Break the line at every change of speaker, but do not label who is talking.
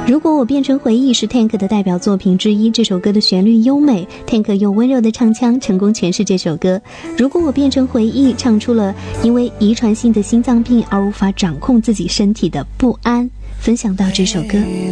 如果我变成回忆是 Tank 的代表作品之一，这首歌的旋律优美， Tank 用温柔的唱腔成功诠释这首歌。如果我变成回忆，唱出了因为遗传性的心脏病而无法掌控自己身体的不安，分享到这首歌。